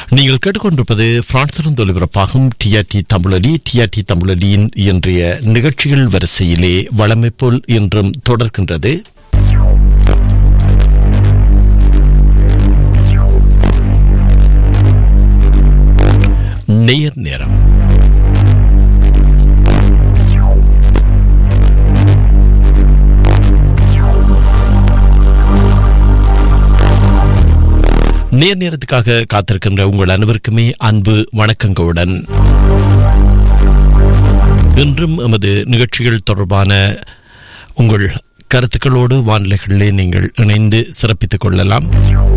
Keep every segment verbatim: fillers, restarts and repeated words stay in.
நீங்கள் கேட்டுக்கொண்டிருப்பது பிரான்சிலிருந்து ஒலிபரப்பாகும் டிஆர்டி தமிழொலி. டிஆர்டி தமிழொலியின் இன்றைய நிகழ்ச்சிகள் வரிசையிலே வழமை போல் இன்றும் தொடர்கின்றது. நேர் நேரம். நேர் நேரத்துக்காக காத்திருக்கின்ற உங்கள் அனைவருக்குமே அன்பு வணக்கங்களுடன் இன்றும் எமது நிகழ்ச்சிகள் தொடர்பான உங்கள் கருத்துக்களோடு வானிலைகளிலே நீங்கள் இணைந்து சிறப்பித்துக் கொள்ளலாம்.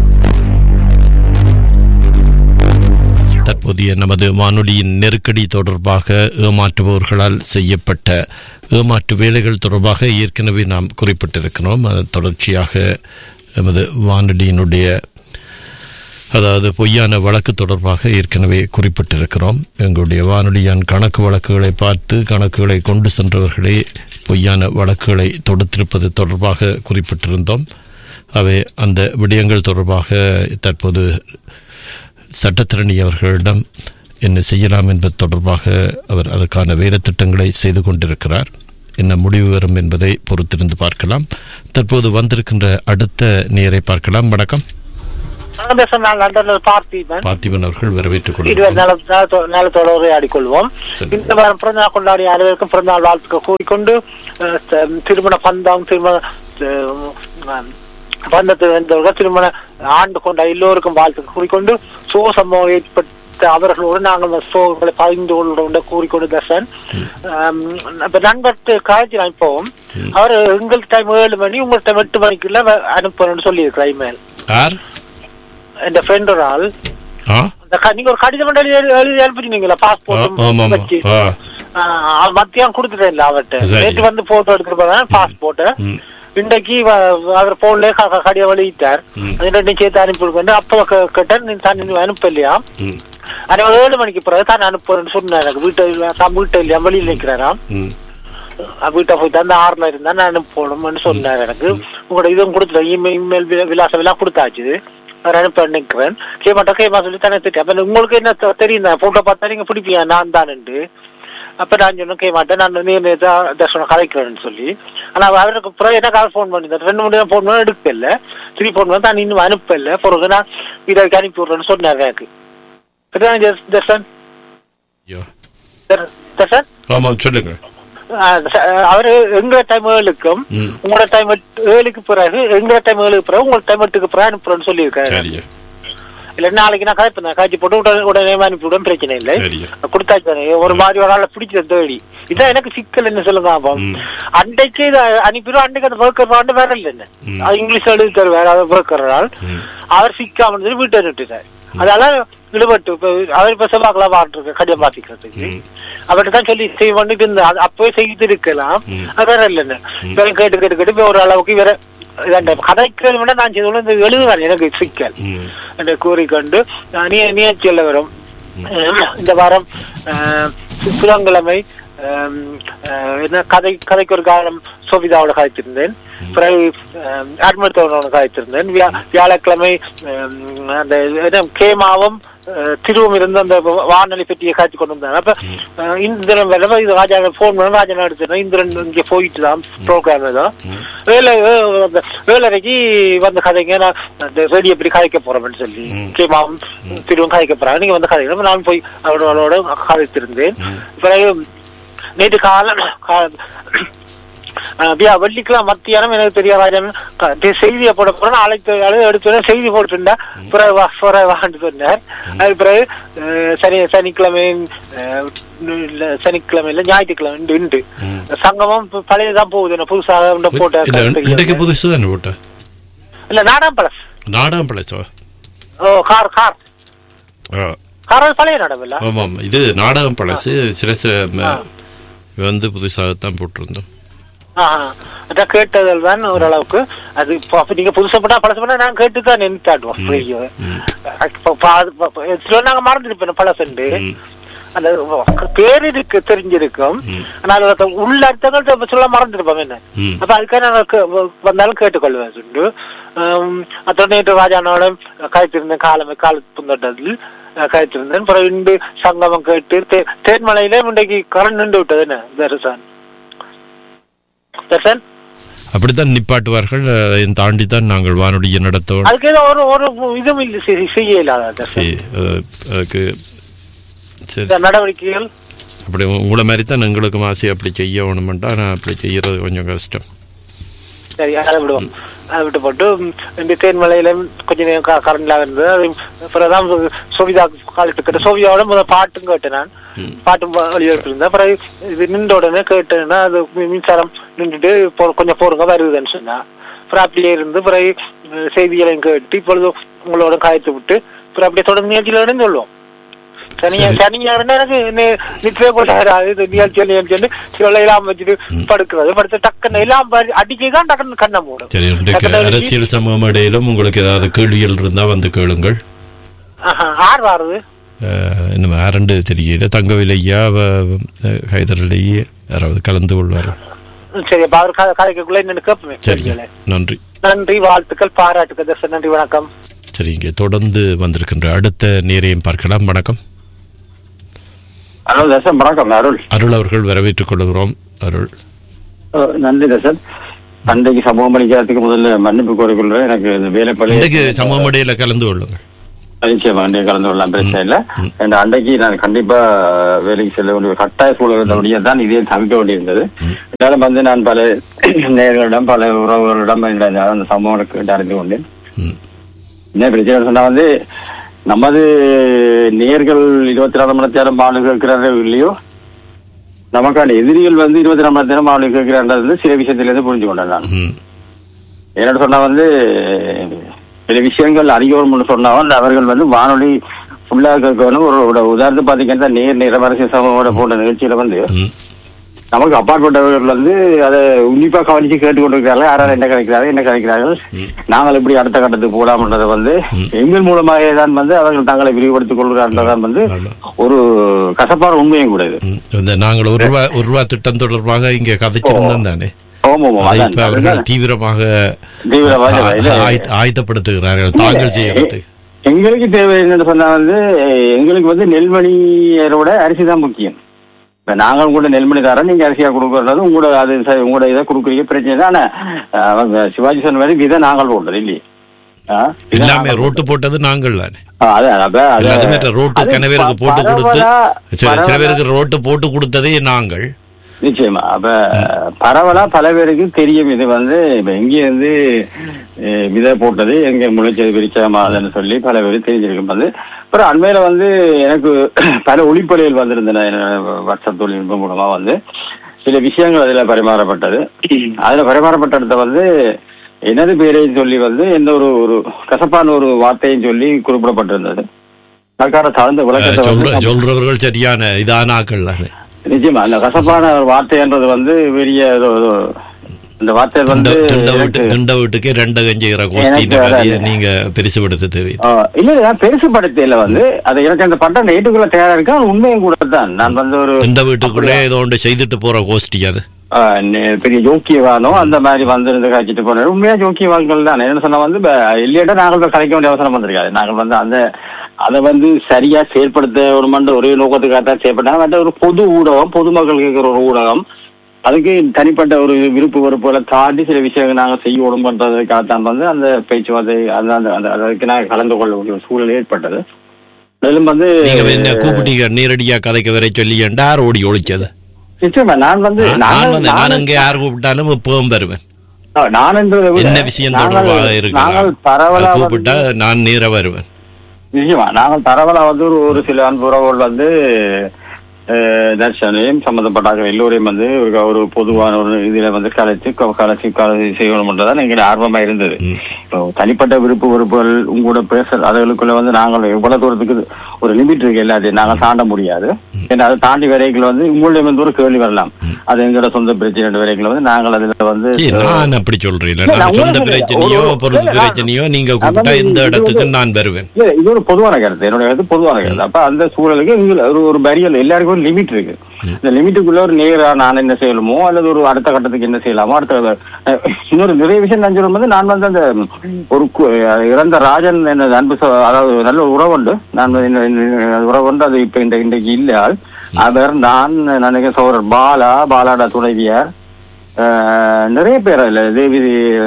தற்போதைய நமது வானொலியின் நெருக்கடி தொடர்பாக ஏமாற்றுபவர்களால் செய்யப்பட்ட ஏமாற்று வேலைகள் தொடர்பாக ஏற்கனவே நாம் குறிப்பிட்டிருக்கிறோம். அதன் தொடர்ச்சியாக எமது வானொலியினுடைய அதாவது பொய்யான வழக்கு தொடர்பாக ஏற்கனவே குறிப்பிட்டிருக்கிறோம். எங்களுடைய வானொலியான் கணக்கு வழக்குகளை பார்த்து கணக்குகளை கொண்டு சென்றவர்களே பொய்யான வழக்குகளை தொடுத்திருப்பது தொடர்பாக குறிப்பிட்டிருந்தோம். அவை அந்த விடயங்கள் தொடர்பாக தற்போது சட்டத்திரணி அவர்களிடம் என்ன செய்யலாம் என்பது தொடர்பாக அவர் அதற்கான வேலை திட்டங்களை செய்து கொண்டிருக்கிறார். என்ன முடிவு வரும் என்பதை பொறுத்திருந்து பார்க்கலாம். தற்போது வந்திருக்கின்ற அடுத்த நேரை பார்க்கலாம். வணக்கம். பார்த்திபன் அவர்கள் வரவேற்றுக் கொள்வோம். உரையாடிக்கொள்வோம். இந்த வாரம் பிறந்தநாள் கொண்டாடிய அனைவருக்கும் பிறந்தநாள் வாழ்த்துக்கள் கூறிக்கொண்டு திருமண பந்தம் திருமண பந்தத்தில் இருந்தவர்கள் திருமண ஆண்டு கொண்ட எல்லோருக்கும் வாழ்த்துக்கள் கூறிக்கொண்டு சோ சம்பவம் ஏற்பட்ட அவர்களோடு நாங்கள் சோகங்களை பகிர்ந்து கொள்ள கூறிக்கொண்டு தர்ஷன் இப்ப நண்பர் காய்ச்சி அனுப்பவும் அவர் எங்கள் டைம் ஏழு மணி உங்கள் டைம் எட்டு மணிக்குள்ள அனுப்பணும்னு சொல்லியிருக்கிறார். இமெயில் என் ஃப்ரெண்ட் ஒரு ஆள் நீங்க ஒரு கடிதம் எழுதி அனுப்பிட்டீங்களா பாஸ்போர்ட் வச்சு மத்தியம் கொடுத்துட்டேன் இல்ல அவர்கிட்ட நேற்று வந்து போட்டோ எடுத்துட்டு போறேன் பாஸ்போர்ட் இன்றைக்கு அவர் போன்ல கடிதம் வெளியிட்டார் ரெண்டு சேர்த்து அனுப்பி அப்ப கேட்டேன் தான் அனுப்ப இல்லையா அதே ஏழு மணிக்கு பிறகு தான் அனுப்புறேன்னு சொன்னேன். எனக்கு வீட்டு தான் வீட்டு இல்லையா வெளியில் நிற்கிறாராம் வீட்டை போய் தான் ஆறுல இருந்தா நான் அனுப்பணும்னு சொன்னார். எனக்கு உங்களோட இதுவும் கொடுத்துட்டேன் இமெயில் விலாசம் எல்லாம் கொடுத்தாச்சு அனுப்ப நிற்கிறேன். கேமாட்டா கேமா சொல்லி தானே திட்டேன். உங்களுக்கு என்ன தெரியும் போட்டோ பார்த்தா நீங்க பிடிப்பியா நான் தானு அப்ப நான் சொன்ன கேமாட்டேன் நான் நீ தர்ஷனம் கலைக்கிறேன்னு சொல்லி. ஆனா அவருக்கு பிறகு என்ன கால் போன் பண்ணி ரெண்டு மணி நேரம் போன் பண்ண எடுக்கல திருப்பி போன் பண்ணி தான் இன்னும் அனுப்பல பிறகு நான் வீட்டுக்கு அனுப்பி விடுறேன்னு சொன்னார். எனக்கு தர்ஷன் தர்ஷன் சொல்லுங்க. அவரு எங்க டைம் ஏழுக்கும் உங்களோட டைம் ஏழுக்கு பிறகு எங்க டைம் ஏழுக்கு பிறகு உங்களோட டைம் எட்டுக்கு பிறகு அனுப்புறேன்னு சொல்லியிருக்காரு. இல்ல நாளைக்கு நான் காய்ப்பேன் காய்ச்சி போட்டு உடனே உடனே அனுப்பிவிடும் பிரச்சனை இல்லை கொடுத்தாச்சு. ஒரு மாதிரி ஒரு ஆளை பிடிச்ச தேடி இதான் எனக்கு சிக்கல் என்ன சொல்லுங்க. அன்றைக்கு இதை அனுப்பிடும் அன்றைக்கு அந்த ஒர்க்கர் ஆண்டு வேற இல்லை என்ன அது இங்கிலீஷ் எழுதி தருவார் அதை ஒர்க்கரால் அவர் சிக்காமல் சொல்லி வீட்டை அனுப்பிட்டார். அதனால விடுபட்டு அவர் இப்ப செவ்வாய்க்கெல்லாம் பாட்டு கடிதம் பாத்திக்கிறதுக்கு அவர்கிட்ட தான் சொல்லி செய்ய பண்ணிட்டு இருந்த அப்பவே செய்து இருக்கலாம். அது வேற இல்லைன்னு கேட்டு கேட்டு கேட்டு ஒரு அளவுக்கு வேற கதைக்கிறது விட நான் செய்து எழுதுவேன் எனக்கு சிக்கல் என்று கூறிக்கொண்டு நீ நிகழ்ச்சியில் வரும். இந்த வாரம் புதன்கிழமை என்ன கதை கதைக்கு ஒரு காலம் சோபிதாவோட காய்ச்சிருந்தேன். பிறகு அட்மிட்டோட காய்ச்சிருந்தேன். வியாழக்கிழமை அந்த கேமாவும் திருவும் இருந்து அந்த வானொலி பெட்டியை காய்ச்சி கொண்டு வந்தாங்க. அப்ப இந்திரன் வேலை இது ராஜா போன் பண்ண ராஜா எடுத்துட்டேன். இந்திரன் இங்க போயிட்டு தான் ப்ரோக்ராம் தான் வேலை வேலைக்கு வந்த கதைங்க நான் அந்த ரெடி எப்படி கதைக்க போறேன்னு சொல்லி கேமாவும் திருவும் கதைக்க போறாங்க. நீங்க வந்து கதைக்கணும் நான் போய் அவரோட கதைத்திருந்தேன். பிறகு நேற்று காலம் வெள்ளிக்கிழமை மத்தியானம் எனக்கு தெரிய ராஜன் செய்தியை போட போறேன் அழைத்து எடுத்து செய்தி போட்டுருந்தா பிறகு சொன்னார். அது பிறகு சனி சனிக்கிழமை சனிக்கிழமை இல்ல ஞாயிற்றுக்கிழமை உண்டு சங்கமம் பழையதான் போகுது புதுசாக போட்ட புதுசு போட்ட இல்ல நாடாம் பழசு நாடாம் பழசோ ஓ கார் கார் கார் பழைய நாடகம் இல்ல ஆமாம் இது நாடகம் பழசு சில சில வந்து புதுசாகத்தான் போட்டிருந்தோம். கேட்டதில் தான் ஓரளவுக்கு அது நீங்க புதுசா போட்டா பழசு பண்ணா நான் கேட்டுதான் நினைத்தாடுவோம். நாங்க மறந்துருப்பேன் பழசு அந்த பேர் இருக்கு தெரிஞ்சிருக்கும், ஆனால் உள்ள அர்த்தங்கள் சொல்ல மறந்துருப்போம் என்ன. அப்ப அதுக்காக நான் வந்தாலும் கேட்டுக்கொள்வேன் சொல்லு. அத்தோட நேற்று ராஜானோட கழித்திருந்தேன், காலமே கால புந்தோட்டத்தில் கழித்திருந்தேன். அப்புறம் இண்டு சங்கமம் கேட்டு தேன்மலையில இன்றைக்கு கரண்ட் நின்று விட்டது என்ன தரிசன் தரிசன் அப்படித்தான் நிப்பாட்டுவார்கள். தாண்டி தான் நாங்கள் வானொலியை நடத்தோம். அதுக்கு ஏதோ ஒரு ஒரு இதுவும் இல்லை செய்ய இல்லாத அதுக்கு நடவடிக்கைகள். அப்படி உங்களை மாதிரி தான் எங்களுக்கும் ஆசை அப்படி செய்ய வேணுமெண்டா, நான் அப்படி செய்யறது கொஞ்சம் கஷ்டம். சரி, அதை விடுவோம். அதை விட்டு போட்டு இந்த தேன்மலையில கொஞ்ச நேரம் கரண்ட்லாம் இருந்தது. அப்புறம் சோவிதா காலத்துக்கிட்ட சோவியாவோட முதல் பாட்டும் கேட்டேன், நான் பாட்டும் வழியோட்டு இருந்தேன். அப்புறம் இது நின்ற உடனே கேட்டேன்னா அது மின்சாரம் நின்றுட்டு கொஞ்சம் போருங்க வருதுன்னு சொன்னா. அப்புறம் அப்படியே இருந்து பிறகு செய்திகளையும் கேட்டு இப்பொழுது உங்களோட காய்த்து விட்டு அப்புறம் அப்படியே தொடர்ந்து நிகழ்ச்சியில சொல்லுவோம். சனியா சனியாருன்னா எனக்கு நிச்சயம் கொண்டாது நிகழ்ச்சி நிகழ்ச்சி சில எல்லாம் வச்சுட்டு படுக்கிறது, படுத்து டக்குன்னு எல்லாம் அடிச்சுதான் டக்குன்னு கண்ணை மூடும். சரி, அரசியல் சமூகம் இடையிலும் உங்களுக்கு ஏதாவது கேள்விகள் இருந்தா வந்து கேளுங்கள். ஆறு வாருது இன்னும் ஆரண்டு தெரியல, தங்கவிலையா ஹைதரலையே யாராவது கலந்து கொள்வார். சரி, அப்ப அவர் கதைக்குள்ள என்னன்னு கேட்பேன். சரி, நன்றி நன்றி, வாழ்த்துக்கள், பாராட்டுக்கள் தர்ஷன். நன்றி, வணக்கம். சரி, இங்கே தொடர்ந்து வந்திருக்கின்ற அடுத்த நேரையும் பார்க்கலாம். வணக்கம். ஹலோ தர்ஷன், வணக்கம். அருள் அருள் அவர்கள் வரவேற்றுக் கொள்கிறோம். அருள், நன்றி தர்ஷன். அன்றைக்கு சமூக மணிக்கிறதுக்கு முதல்ல மன்னிப்பு கோரிக்கொள்றேன். எனக்கு வேலைப்படி சமூக மடியில கலந்து கொள்ளுங்கள். நிச்சயமா அன்றைக்கு கலந்து கொள்ளலாம், பிரச்சனை இல்லை. அன்றைக்கு நான் கண்டிப்பா வேலைக்கு செல்ல வேண்டிய கட்டாய சூழலுடைய தான் இதே தவிக்க வேண்டியிருந்தது. இருந்தாலும் வந்து நான் பல நேர்களிடம் பல உறவுகளிடம் அந்த சம்பவம் கேட்டு அறிந்து கொண்டேன். என்ன பிரச்சனை சொன்னா வந்து நமது நேர்கள் இருபத்தி நாலு மணி நேரம் மாணவர்கள் கேட்கிறார்கள் இல்லையோ, நமக்கான எதிரிகள் வந்து இருபத்தி நாலு மணி நேரம் மாணவர்கள் கேட்கிறான்றது சில விஷயத்துல இருந்து புரிஞ்சு கொண்டேன் நான். என்னோட சொன்னா வந்து சில விஷயங்கள் அறியோம் சொன்னாலும் அவர்கள் வந்து வானொலி ஃபுல்லா கேட்கணும். ஒரு உதாரணத்துக்கு பாத்தீங்கன்னா நேர் நேரமரசிய சமூக போன்ற நிகழ்ச்சியில வந்து நமக்கு அப்பாற்பட்டவர்கள் வந்து அதை உன்னிப்பா கவனிச்சு கேட்டுக்கொண்டிருக்கிறார்கள். யாராவது என்ன கிடைக்கிறார்கள் என்ன கிடைக்கிறார்கள் நாங்கள் எப்படி அடுத்த கட்டத்துக்கு போகலாம்ன்றதை வந்து எங்கள் மூலமாக தான் வந்து அவர்கள் தங்களை விரிவுபடுத்திக் கொள்கிறார்கள் வந்து ஒரு கசப்பான உண்மையும் கூட. இது நாங்கள் ஒரு ரூபா ஒரு ரூபா திட்டம் தொடர்பாக இங்க கதைச்சிருந்தோம் தானே. அவர்கள் தீவிரமாக ஆயத்தப்படுத்துகிறார்கள் தாங்கள் செய்யறது. எங்களுக்கு தேவை என்னன்னு சொன்னா வந்து எங்களுக்கு வந்து நெல்மணியோட அரிசி தான் முக்கியம். நாங்கள் கூட நெல்மணி தரோம், நீங்க அரிசியா கொடுக்கறது உங்களோட அது உங்களோட இதை கொடுக்குறீங்க, பிரச்சனை தான். ஆனா அவங்க சிவாஜி சொன்ன மாதிரி இதை நாங்கள் போட்டது இல்லையே, எல்லாமே ரோட்டு போட்டது நாங்கள் தானே. ரோட்டு கன பேருக்கு போட்டு கொடுத்து சில பேருக்கு ரோட்டு போட்டு கொடுத்ததே நாங்கள். நிச்சயமா அப்ப பரவலா பல பேருக்கு தெரியும் இது வந்து இப்ப எங்க இருந்து விதை போட்டது எங்க முளைச்சது விரிச்சமாதுன்னு சொல்லி பல பேருக்கு தெரிஞ்சிருக்கும். வந்து அப்புறம் அண்மையில வந்து எனக்கு பல ஒளிப்படைகள் வந்திருந்தன வாட்ஸ்அப் தொழில்நுட்பம் மூலமா வந்து சில விஷயங்கள் அதுல பரிமாறப்பட்டது. அதுல பரிமாறப்பட்ட இடத்த வந்து எனது பேரையும் சொல்லி வந்து எந்த ஒரு ஒரு கசப்பான ஒரு வார்த்தையும் சொல்லி குறிப்பிடப்பட்டிருந்தது. அதுக்கான தகுந்த விளக்கத்தை சொல்றவர்கள் சரியான இதான ஆக்கள் தானே. நிச்சயமா அந்த கசப்பான வார்த்தைன்றது வந்து பெரிய இந்த வார்த்தை வந்து வீட்டுக்கு ரெண்டு கஞ்சிக்கிற நீங்க பெருசுபடுத்த தேவை இல்ல, பெருசுபடுத்த வந்து அதை எனக்கு அந்த பட்டம் ஏற்றுக்குள்ள தயாரா இருக்கு. உண்மையும் கூட தான் நான் வந்து ஒரு இந்த வீட்டுக்குள்ளே ஏதோ ஒன்று செய்துட்டு போற கோஷ்டி அது பெரிய ஜோக்கியவானோ அந்த மாதிரி வந்திருந்து காய்ச்சிட்டு போன உண்மையா ஜோக்கியவான்கள் தான். என்ன சொன்னா வந்து இல்லையா நாங்கள் கலைக்க வேண்டிய அவசரம் வந்திருக்காது. நாங்கள் வந்து அந்த அதை வந்து சரியா செயல்படுத்த ஒரு மண்ட ஒரே நோக்கத்துக்காகத்தான் செயல்பட்டாங்க. ஒரு பொது ஊடகம், பொதுமக்கள் கேட்கிற ஒரு ஊடகம், அதுக்கு தனிப்பட்ட ஒரு விருப்பு வெறுப்புகளை தாண்டி சில விஷயங்கள் நாங்கள் செய்யணும் பண்றதுக்காகத்தான் வந்து அந்த பேச்சுவார்த்தை அந்த அதுக்கு நாங்கள் கலந்து கொள்ளக்கூடிய ஒரு சூழல் ஏற்பட்டது. மேலும் வந்து கூப்பிட்டீங்க நேரடியா கதைக்கு வரை சொல்லி யார் ஓடி ஒழிச்சது. நிச்சயமா நான் வந்து நான் இங்க யார் கூப்பிட்டாலும் இப்பவும் வருவேன். நான் என்ன விஷயம் தொடர்பாக இருக்கு பரவலா கூப்பிட்டா நான் நேர வருவேன். நிச்சயமா நாங்கள் பரவலா வந்து ஒரு ஒரு சில அன்புறவுகள் வந்து தர்ஷனையும் சம்பந்தப்பட்டார்கள் எல்லோரையும் வந்து ஒரு பொதுவான ஒரு இதுல வந்து கலைச்சு கலைச்சு கலை செய்யணும்ன்றதான் எங்களுடைய ஆர்வமா இருந்தது. இப்போ தனிப்பட்ட விருப்பு விருப்புகள் உங்களோட பேச அதுகளுக்குள்ள வந்து நாங்கள் எவ்வளவு தூரத்துக்கு ஒரு லிமிட் இருக்கு எல்லாத்தையும் நாங்கள் தாண்ட முடியாது. ஏன்னா அதை தாண்டி வரைக்கும் வந்து உங்களுடைய வந்து ஒரு கேள்வி வரலாம், அது எங்களோட சொந்த பிரச்சனை வரைக்கும் வந்து நாங்கள் அதுல வந்து நான் அப்படி சொல்றேன் சொந்த பிரச்சனையோ பொருள் பிரச்சனையோ நீங்க கூப்பிட்டா இந்த இடத்துக்கு நான் வருவேன். இது ஒரு பொதுவான கருத்து, என்னுடைய கருத்து பொதுவான கருத்து. அப்ப அந்த சூழலுக்கு ஒரு ஒரு பரியல் எல்லாருக்கும் ஒரு லிமிட் இருக்கு. இந்த லிமிட்டுக்குள்ள ஒரு நேரா நான் என்ன செய்யணுமோ அல்லது ஒரு அடுத்த கட்டத்துக்கு என்ன செய்யலாமோ அடுத்த இன்னொரு நிறைய விஷயம் நான் சொல்லும் போது நான் வந்து அந்த ஒரு இறந்த ராஜன் என்ன அன்பு அதாவது நல்ல உறவுண்டு நான் உறவுண்டு அது இப்ப இந்த இன்றைக்கு இல்லையால் அவர் நான் நினைக்க சோழர் பாலா பாலாடா துணைவியார் நிறைய பேர் இல்ல தேவி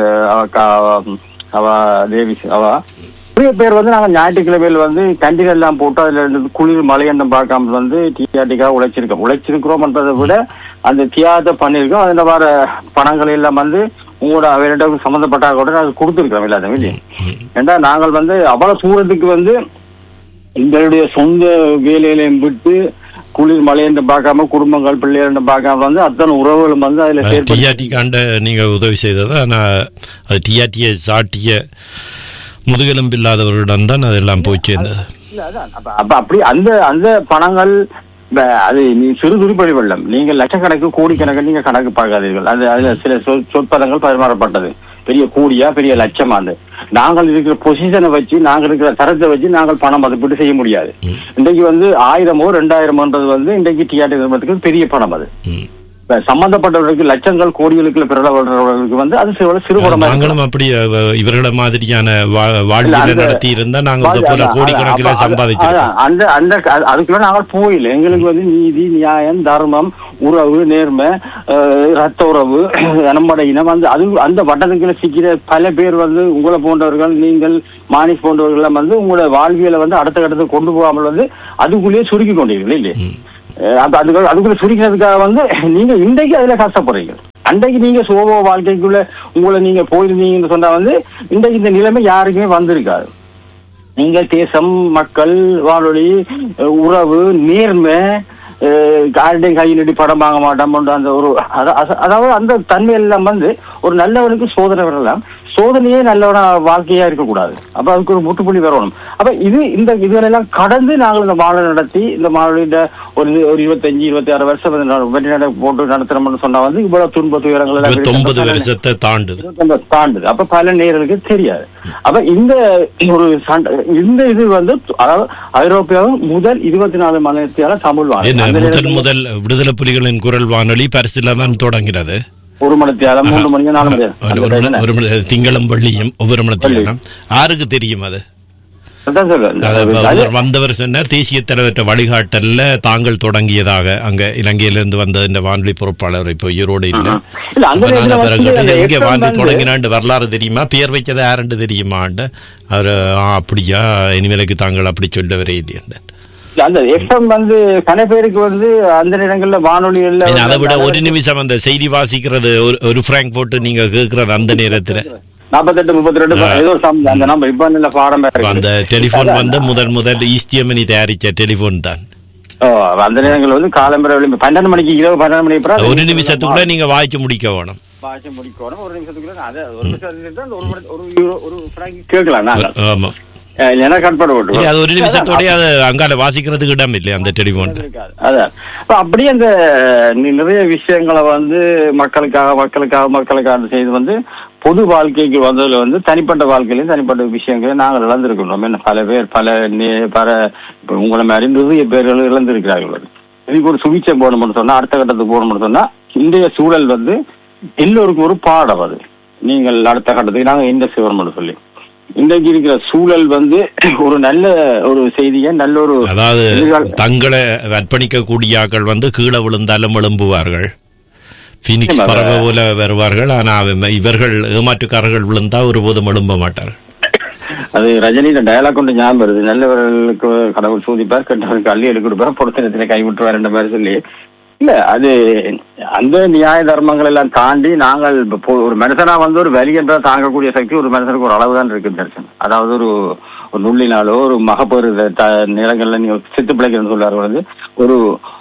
அவ தேவி அவ நிறைய பேர் வந்து நாங்க ஞாயிற்றுக்கிழமையில் வந்து கண்டினியூ எல்லாம் போட்டு அதுல இருந்து குளிர் மலையண்டம் பார்க்காம வந்து தியாட்டிக்காக உழைச்சிருக்கோம் உழைச்சிருக்கிறோம்ன்றதை விட அந்த தியாகத்தை பண்ணிருக்கோம். அதுல வர பணங்கள் எல்லாம் வந்து உங்களோட அவர்கிட்ட சம்பந்தப்பட்டா கூட நாங்கள் கொடுத்துருக்கோம் எல்லாத்தையும் இல்லையா. ஏன்னா நாங்கள் வந்து அவ்வளவு தூரத்துக்கு வந்து எங்களுடைய சொந்த வேலையிலையும் விட்டு குளிர் மலையென்று பார்க்காம குடும்பங்கள் பிள்ளைகள் பார்க்காம வந்து அத்தனை உறவுகளும் வந்து அதுல டிஆர்டிக்காண்ட நீங்க உதவி செய்ததா நான் அது டிஆர்டியை சாட்டிய முதுகெலும்பு இல்லாதவர்களிடம் தான் அதெல்லாம் போய் சேர்ந்தது. அப்ப அப்படி அந்த அந்த பணங்கள் அது நீ சிறு துருப்படி வெள்ளம் நீங்கள் லட்சக்கணக்கு கோடிக்கணக்கு நீங்க கணக்கு பார்க்காதீர்கள். அது அதுல சில சொல் சொற்பதங்கள் பரிமாறப்பட்டது பெரிய கோடியா பெரிய லட்சமாண்டு நாங்கள் இருக்கிற பொசிஷனை வச்சு நாங்கள் இருக்கிற தரத்தை வச்சு நாங்கள் பணம் மதிப்பீடு செய்ய முடியாது. இன்றைக்கு வந்து ஆயிரமோ ரெண்டாயிரமோன்றது வந்து இன்றைக்கு டிஆர்டி நிறுவனத்துக்கு பெரிய பணம். அது சம்பந்தப்பட்டவர்களுக்கு லட்சங்கள் கோடிகளுக்கு பிறகு வந்து அது சிறு பணம். நாங்களும் அப்படி இவர்களை மாதிரியான வாழ்க்கை நடத்தி இருந்தா நாங்கள் கோடிக்கணக்கில் சம்பாதிச்சோம். அந்த அந்த அதுக்குள்ள நாங்கள் போயில எங்களுக்கு வந்து நீதி நியாயம் தர்மம் உறவு நேர்மை ரத்த உறவு நம்மட இனம் வந்து அது அந்த வட்டத்துக்குள்ள சிக்கிற பல பேர் வந்து உங்களை போன்றவர்கள் நீங்கள் மானிஸ் போன்றவர்கள் வந்து உங்களோட வாழ்வியலை வந்து அடுத்த கட்டத்துக்கு கொண்டு போகாமல் வந்து அதுக்குள்ளேயே சுருக்கி கொண்டீர்கள் இல்லையே. அதுக்குள்ள அதுக்குள்ள சுருக்கிறதுக்காக வந்து நீங்க இன்றைக்கு அதுல கஷ்டப்படுறீங்க. அன்றைக்கு நீங்க சோபோ வாழ்க்கைக்குள்ள உங்களை நீங்க போயிருந்தீங்கன்னு சொன்னா வந்து இன்றைக்கு இந்த நிலைமை யாருக்குமே வந்திருக்காது. நீங்க தேசம் மக்கள் வானொலி உறவு நேர்மை கார்டையும் கையிலடி படம் வாங்க மாட்டோம் அந்த ஒரு அதாவது அந்த தன்மை எல்லாம் வந்து ஒரு நல்லவனுக்கு சோதனை வரலாம், சோதனையே நல்லவன வாழ்க்கையா இருக்கக்கூடாது. அப்ப அதுக்கு ஒரு முட்டுப்புள்ளி வரணும். அப்ப இது இந்த இதுகளெல்லாம் கடந்து நாங்கள் இந்த மாநில நடத்தி இந்த மாநில ஒரு ஒரு இருபத்தஞ்சு இருபத்தி ஆறு வருஷம் வெற்றி போட்டு நடத்துறோம்னு சொன்னா வந்து இவ்வளவு துன்ப துயரங்கள் தாண்டுது. அப்ப பல நேர்களுக்கு தெரியாது. அப்ப இந்த ஒரு இந்த இது வந்து அதாவது ஐரோப்பியாவும் முதல் இருபத்தி நாலு மாநிலத்தியால தமிழ் வானொலி முதல் முதல் விடுதலை புலிகளின் குரல் வானொலி பரிசில தான் தொடங்கிறது. ஒரு மணித்தியாலம் மூன்று மணிக்கு நாலு மணி திங்களும் வெள்ளியும் ஒவ்வொரு மணித்தியாலம் யாருக்கு தெரியும் அது வந்தவர் சொன்னார். தேசிய தலைவர் வழிகாட்டல்ல தாங்கள் தொடங்கியதாக அங்க இலங்கையிலிருந்து வந்த இந்த வானொலி பொறுப்பாளர் இப்ப ஈரோடு இல்ல எங்க வானொலி தொடங்கினாண்டு வரலாறு தெரியுமா, பெயர் வைச்சதை யாருன்னு தெரியுமாண்டு அவரு அப்படியா இனிமேலுக்கு தாங்கள் அப்படி சொல்ல வரே இல்லையா. அந்த எஃப்எம் வந்து கன பேருக்கு வந்து அந்த நேரங்கள்ல வானொலி அதை விட ஒரு நிமிஷம் அந்த செய்தி வாசிக்கிறது ஒரு பிராங்க் போட்டு நீங்க கேட்கறது அந்த நேரத்துல நாற்பத்தெட்டு முப்பத்தி ரெண்டு ஏதோ அந்த நம்பர் இப்ப இல்ல பாடம் அந்த டெலிபோன் வந்து முதல் முதல் ஈஸ்டியமணி தயாரிச்ச டெலிபோன் தான். அந்த நேரங்கள் வந்து காலம்பரை பன்னெண்டு மணிக்கு இரவு பன்னெண்டு மணிக்கு ஒரு நிமிஷத்துக்குள்ள நீங்க வாய்ச்சி முடிக்க வேணும் வாய்ச்சி முடிக்கணும் ஒரு நிமிஷத்துக்குள்ள அதை ஒரு நிமிஷம் ஒரு கேட்கலாம். ஆமா ஒரு நிமிஷத்தோட அங்கால வாசிக்கிறதுக்கு இடம் இல்லை அந்த டெலிபோன். அதான் அப்படியே அந்த நிறைய விஷயங்களை வந்து மக்களுக்காக மக்களுக்காக மக்களுக்காக செய்து வந்து பொது வாழ்க்கைக்கு வந்ததுல வந்து தனிப்பட்ட வாழ்க்கையிலும் தனிப்பட்ட விஷயங்களையும் நாங்கள் இழந்திருக்கணும். என்ன பல பேர் பல பல உங்களை மாதிரி நிறைய பேர்கள் இழந்திருக்கிறார்கள். இதுக்கு ஒரு சுவிச்சை போடணும்னு சொன்னா அடுத்த கட்டத்துக்கு போடணும்னு சொன்னா இன்றைய சூழல் வந்து எல்லோருக்கும் ஒரு பாடம். அது நீங்கள் அடுத்த கட்டத்துக்கு நாங்கள் எந்த செய்வோம்னு சொல்லி இன்றைக்கு இருக்கிற சூழல் வந்து ஒரு நல்ல ஒரு செய்தியை நல்ல ஒரு அதாவது தங்களை அர்ப்பணிக்க கூடியாக்கள் வந்து கீழே விழுந்தாலும் எழும்புவார்கள், பீனிக்ஸ் பறவை போல வருவார்கள். ஆனா இவர்கள் ஏமாற்றுக்காரர்கள் விழுந்தா ஒருபோதும் எழும்ப மாட்டார்கள். அது ரஜினியோட டயலாக் கொண்டு ஞாபகம் வருது, நல்லவர்களுக்கு கடவுள் சூதிப்பார் கெட்டவர்களுக்கு அள்ளி எடுக்கிடுப்பார் பொறுத்தனத்திலே கைவிட்டுவார் என்ற மாதிரி சொல்லி. இல்ல அது அந்த நியாய தர்மங்கள் எல்லாம் தாண்டி நாங்கள் ஒரு மனுஷனா வந்து ஒரு வலி என்ற தாங்கக்கூடிய சக்தி ஒரு மனுஷனுக்கு ஒரு அளவுதான் இருக்கு தரிசனம். அதாவது ஒரு ஒரு நுள்ளினாலோ ஒரு மகப்பேறு நிலங்கள்ல நீங்க சித்து பிழைக்கணும்னு சொல்றாரு வந்து ஒரு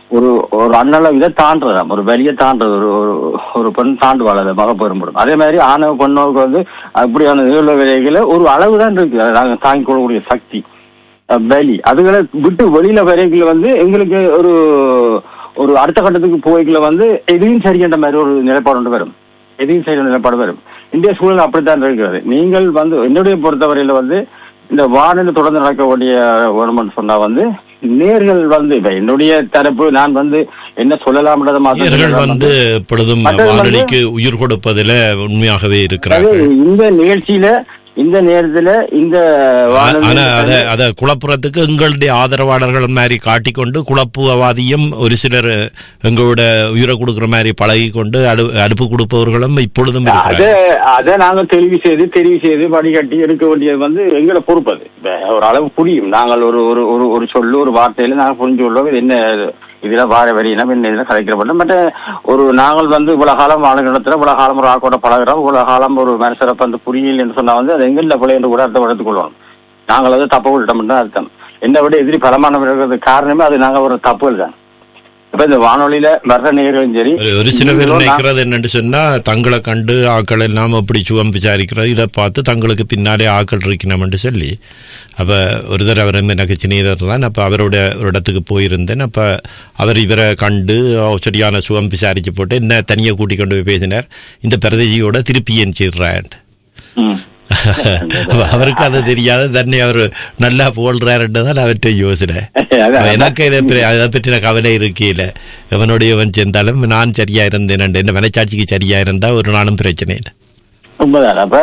ஒரு ஒரு அண்ணளவு இதை தாண்டுறதாம், ஒரு வெளியே தாண்டுறது, ஒரு ஒரு பெண் தாண்டுவாள் அதை மக பெரும்படும். அதே மாதிரி ஆணவ பெண்ணோருக்கு வந்து அப்படியான நிகழ்வு விலைகளை ஒரு அளவு தான் இருக்கு, நாங்கள் தாங்கிக் கொள்ளக்கூடிய சக்தி வெளி அதுகளை விட்டு வெளியில வரைகளை வந்து எங்களுக்கு ஒரு ஒரு அடுத்த கட்டத்துக்கு போய்களை வந்து எதையும் சரிகின்ற மாதிரி ஒரு நிலைப்பாடு வரும், எதையும் சரியான நிலைப்பாடு வரும். இந்திய சூழல் அப்படித்தான் இருக்கிறது. நீங்கள் வந்து என்னுடைய பொறுத்தவரையில வந்து இந்த வானிலை தொடர்ந்து நடக்கக்கூடிய கவர்மெண்ட் சொன்னா வந்து நேர்கள் வந்து இப்ப என்னுடைய தரப்பு நான் வந்து என்ன சொல்லலாம்ன்றத மாதிரி வந்து பொழுதும் வானொலிக்கு உயிர் கொடுப்பதில் உண்மையாகவே இருக்கிறார். இந்த நிகழ்ச்சியில இந்த நேரத்துல இந்த அத குழப்புறதுக்கு எங்களுடைய ஆதரவாளர்கள் மாதிரி காட்டிக்கொண்டு குழப்புவாதியும் ஒரு சிலர் எங்களோட உயிரை கொடுக்குற மாதிரி பழகி கொண்டு அடு அடுப்பு கொடுப்பவர்களும் இப்பொழுதும் அதை நாங்கள் தெளிவு செய்து தெரிவு செய்து வடிகட்டி எடுக்க வேண்டியது வந்து எங்களை பொறுப்பது. ஒரு அளவு புரியும், நாங்கள் ஒரு ஒரு ஒரு சொல்லு ஒரு வார்த்தையில நாங்கள் புரிஞ்சு கொள்வோம் இது என்ன இதுல வார வரியினம் என்ன இதுல கலைக்கிறப்பட்ட பட் ஒரு நாங்கள் வந்து இவ்வளவு காலம் வாழ இடத்துல இவ்வளவு காலம் ஒரு ஆக்கோட பழகிறோம், இவ்வளவு காலம் ஒரு மனசிறப்பு அந்த புரியல் என்று சொன்னா வந்து அது எங்கல்ல பிள்ளை என்று கூட அர்த்தம் எடுத்துக்கொள்வோம். நாங்கள் வந்து தப்பு விட்டோம் தான் அர்த்தம். என்னை விட எதிரி பலமானவர்களுக்கு காரணமே அது நாங்கள் ஒரு தப்புகள் தான். இப்ப இந்த வானொலியில வர்ற நேர்களும் சரி ஒரு சில பேர் நினைக்கிறது என்னன்னு சொன்னா தங்களை கண்டு ஆக்கள் எல்லாம் அப்படி சுகம் விசாரிக்கிறது இதை பார்த்து தங்களுக்கு பின்னாலே ஆக்கள் இருக்கணும்னு சொல்லி அப்ப ஒரு தடவை அவர் எனக்கு சினியர் தான். அப்ப அவரோட ஒரு இடத்துக்கு போயிருந்தேன். அப்ப அவர் இவரை கண்டு சரியான சுகம் விசாரிச்சு போட்டு என்ன தனியாக கூட்டி கொண்டு போய் பேசினார், இந்த பிரதேசியோட திருப்பி என் செய்றான். அவருக்கு அது தெரியாத தன்னை அவர் நல்லா போல்றாருன்றதான் அவற்றை யோசனை. எனக்கு இதை அதை பற்றின கவலை இருக்கல, எவனுடைய அவன் சேர்ந்தாலும் நான் சரியா இருந்தேன், என்ன மனச்சாட்சிக்கு சரியா இருந்தா ஒரு நாளும் பிரச்சனை இல்லை. உண்மைதான். அப்ப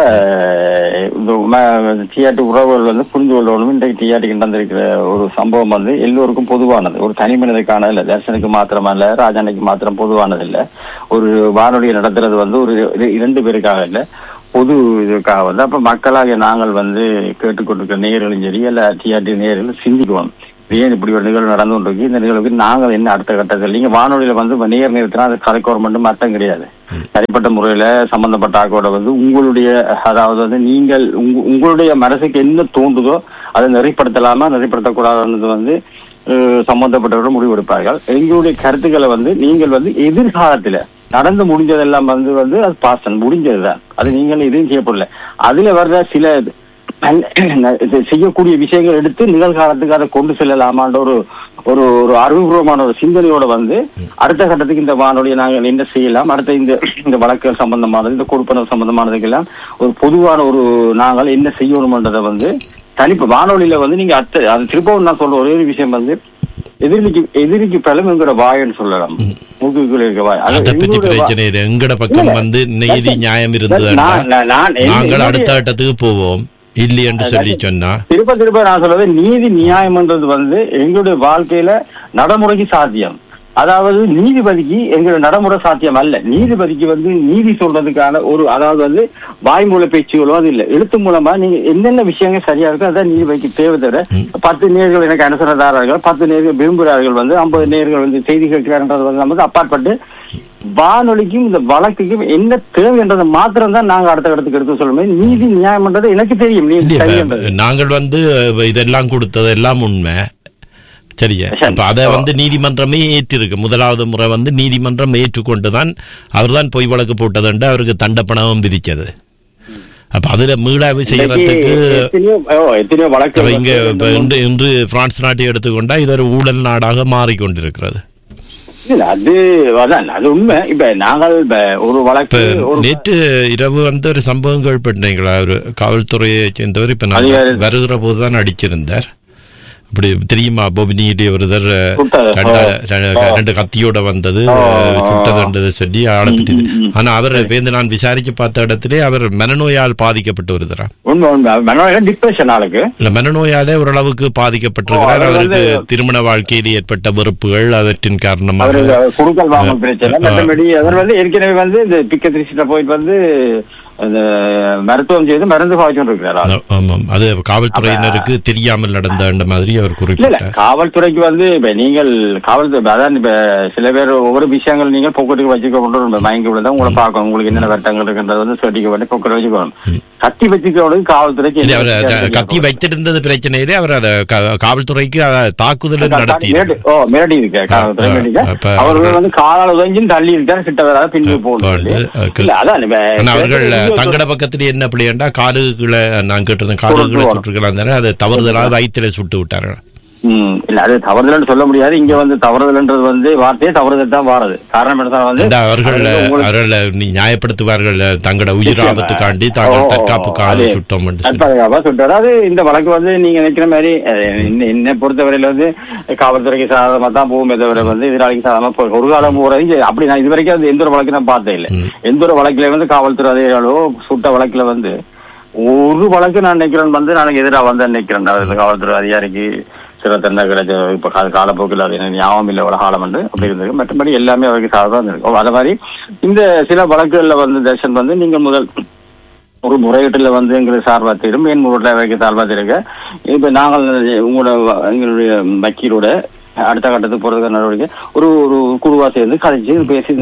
டிஆர்டி உறவுகள் வந்து புரிந்து கொள்ளணும். இன்றைக்கு டிஆர்டிக்கு நடந்திருக்கிற ஒரு சம்பவம் வந்து எல்லோருக்கும் பொதுவானது, ஒரு தனி மனிதனுக்கான இல்ல, தர்சனுக்கு மாத்திரமா இல்ல, ராஜானைக்கு மாத்திரம் பொதுவானது இல்ல. ஒரு வானொலியை நடத்துறது வந்து ஒரு இரண்டு பேருக்காக இல்ல, பொது இதுக்காக வந்து அப்ப மக்களாக நாங்கள் வந்து கேட்டுக்கொண்டிருக்கிற நேயர்களும் சரி இல்ல டிஆர்டி நேயர்களும் சிந்திக்குவோம், ஏன் இப்படி ஒரு நிகழ்வு நடந்து கொண்டிருக்கு, இந்த நிகழ்வுக்கு நாங்கள் என்ன அடுத்த கட்டத்தில் நீங்க வானொலியில வந்து நேர் நிறுத்தினா அது கலைக்கோரம் மட்டும் அர்த்தம் கிடையாது. தனிப்பட்ட முறையில சம்பந்தப்பட்ட ஆக்கோட வந்து உங்களுடைய அதாவது வந்து நீங்கள் உங்களுடைய மனசுக்கு என்ன தோன்றுதோ அதை நெறிப்படுத்தலாமா நெறிப்படுத்தக்கூடாதுன்றது வந்து சம்பந்தப்பட்டவர்கள் முடிவெடுப்பார்கள். எங்களுடைய கருத்துக்களை வந்து நீங்கள் வந்து எதிர்காலத்துல நடந்து முடிஞ்சதெல்லாம் வந்து வந்து அது பாசன் முடிஞ்சதுதான், அது நீங்கள் எதுவும் செய்யப்படல. அதுல வர்ற சில செய்யக்கூடிய விஷயங்கள் எடுத்து நிகழ்காலத்துக்கு அதை கொண்டு செல்லலாமான்ற ஒரு ஒரு ஒரு அறிவுபூர்வமான ஒரு சிந்தனையோட வந்து அடுத்த கட்டத்துக்கு இந்த வானொலியை நாங்கள் என்ன செய்யலாம், அடுத்த இந்த இந்த வழக்குகள் சம்பந்தமானது இந்த கொடுப்பனவு சம்பந்தமானதுக்கெல்லாம் ஒரு பொதுவான ஒரு நாங்கள் என்ன செய்யணும்ன்றதை வந்து தனிப்பு வானொலியில வந்து நீங்க அத்த அது திருப்பவும் நான் சொல்ற ஒரே ஒரு விஷயம் வந்து எதிரிக்கு எதிரிக்கு பலம்ங்கிற வாயன்னு சொல்லலாம். மூக்குக்குள்ள இருக்க வாய் எங்கட பக்கம் வந்து நீதி நியாயம் இருந்தது நாங்கள் அடுத்த கட்டத்துக்கு போவோம் இல்லை என்று சொல்லி சொன்னா திருப்ப திருப்ப நான் சொல்றது நீதி நியாயம்ன்றது வந்து எங்களுடைய வாழ்க்கையில நடைமுறைக்கு சாத்தியம். அதாவது நீதிபதிக்கு எங்களுடைய நடைமுறை சாத்தியம் அல்ல. நீதிபதிக்கு வந்து நீதி சொல்றதுக்கான ஒரு அதாவது வந்து வாய்மூல பேச்சுகளோ அது இல்லை, எழுத்து மூலமா நீங்க என்னென்ன விஷயங்கள் சரியா இருக்கோ அதான் நீதிபதிக்கு தேவை. தவிர பத்து நேர்கள் எனக்கு அனுசரதாரர்கள் பத்து நேர்கள் விரும்புகிறார்கள் வந்து ஐம்பது நேர்கள் வந்து செய்தி கேட்கிறார்ன்றது வந்து நமக்கு அப்பாற்பட்டு வானொலிக்கும் இந்த வழக்குக்கும் என்ன தேவைன்றதை மாத்திரம் தான் நாங்க அடுத்த இடத்துக்கு எடுத்து சொல்லுவோம். நீதி நியாயம்ன்றது எனக்கு தெரியும். நாங்கள் வந்து இதெல்லாம் கொடுத்தது எல்லாம் உண்மை சரியா. அப்ப அதை வந்து நீதிமன்றமே ஏற்றிருக்கு. முதலாவது முறை வந்து நீதிமன்றம் ஏற்றுக்கொண்டுதான் அவர் தான் பொய் வழக்கு போட்டதுண்டு அவருக்கு தண்டப்பணமும் விதிச்சது. அப்ப அதுல மீளாய்வு செய்யறதுக்கு இங்க இன்று இன்று பிரான்ஸ் நாட்டை எடுத்துக்கொண்டா இது ஒரு ஊழல் நாடாக மாறிக்கொண்டிருக்கிறது. அது அது உண்மை. இப்ப நாங்கள் ஒரு வழக்கு நேற்று இரவு வந்து ஒரு சம்பவம் கேள்விப்பட்டீங்களா, ஒரு காவல்துறையை சேர்ந்தவர் இப்ப நான் வருகிற போதுதான் அடிச்சிருந்தார். அப்படி தெரியுமா, பொபினியிலே ஒருத்தர் ரெண்டு கத்தியோட வந்தது சுட்டதுன்றது சொல்லி ஆளப்பட்டது. ஆனா அவர் பேருந்து நான் விசாரிச்சு பார்த்த இடத்திலே அவர் மனநோயால் பாதிக்கப்பட்டு வருகிறார். இல்ல மனநோயாலே ஓரளவுக்கு பாதிக்கப்பட்டிருக்கிறார். அவருக்கு திருமண வாழ்க்கையில் ஏற்பட்ட வெறுப்புகள் அதற்றின் காரணமாக ஏற்கனவே வந்து இந்த பிக்க திருச்சியில போயிட்டு வந்து மருத்துவம் செய்து மருந்து பாய்ச்சொண்டு இருக்கிறார். ஆமாம், அது காவல்துறையினருக்கு தெரியாமல் நடந்த மாதிரி அவர் குறிப்பிட்டார். காவல்துறைக்கு வந்து இப்ப நீங்கள் காவல்துறை அதான் இப்ப சில பேர் ஒவ்வொரு விஷயங்கள் நீங்கள் பொக்கெட்டுக்கு வச்சுக்க கொண்டு மயங்கி உள்ளதான் உங்களை பார்க்கணும். உங்களுக்கு என்னென்ன வருத்தங்கள் இருக்குன்றது வந்து சர்டிஃபிகேட் பண்ணி பொக்கெட் வச்சுக்கணும். கத்தி வச்சுக்கிறவங்களுக்கு காவல்துறைக்கு கத்தி வைத்திருந்தது பிரச்சனையிலே அவர் அதை காவல்துறைக்கு தாக்குதல் நடத்தி மிரட்டி இருக்காரு. காவல்துறை அவர்கள் வந்து காலால் உதஞ்சும் தள்ளி இருக்காரு, கிட்ட வராத பின்பு போகணும். அதான் அவர்கள் தங்கட பக்கத்துல என்ன அப்படின்னா காலுகளை நான் கேட்டிருந்தேன், காலுகளை சுட்டுருக்கலாம் தானே, அதை தவறுதலாக வயிற்றுல சுட்டு விட்டார்கள். உம் இல்ல அது தவறுதல் சொல்ல முடியாது. இங்க வந்து தவறுதல்ன்றது வந்து வார்த்தையே தவறுதல் தான் வாரது. காரணம் என்ன வந்து அவர்கள் அவர்கள் நியாயப்படுத்துவார்கள் தங்களோட உயிர் ஆபத்துக்காண்டி தாங்கள் தற்காப்புக்காக சுட்டோம் தற்காப்புக்காக சுட்டாரு. அது இந்த வழக்கு வந்து நீங்க நினைக்கிற மாதிரி என்னை பொறுத்தவரையில வந்து காவல்துறைக்கு சாதகமா தான் போகுமே தவிர வந்து எதிராளிக்கு சாதகமா ஒரு காலம் போறது அப்படி நான் இது வரைக்கும் அது எந்த ஒரு வழக்கு நான் பார்த்தே இல்லை. எந்த ஒரு வழக்குல வந்து காவல்துறை அதிகாரிகளோ சுட்ட வழக்குல வந்து ஒரு வழக்கு நான் நினைக்கிறேன் வந்து நான் எதிராக வந்து நினைக்கிறேன் காவல்துறை அதிகாரிக்கு சில தண்டனை கிடைச்ச இப்ப காலப்போக்கில் அது ஞாபகம் இல்லை ஒரு காலம் வந்து அப்படி இருந்திருக்கு. மற்றபடி எல்லாமே அவருக்கு சாதகம் இருக்கும். அதே மாதிரி இந்த சில வழக்குகள்ல வந்து தர்ஷன் வந்து நீங்க முதல் ஒரு முறையீட்டுல வந்து எங்களுக்கு சார்பா தீரும் மேன் முறையீட்டுல வைக்க சார்பா தீருங்க. இப்ப நாங்கள் உங்களோட எங்களுடைய வக்கீலோட அடுத்த கட்டத்துக்கு போறதுக்கு நடவடிக்கை ஒரு ஒரு குழுவா சேர்ந்து கதைச்சு பேசி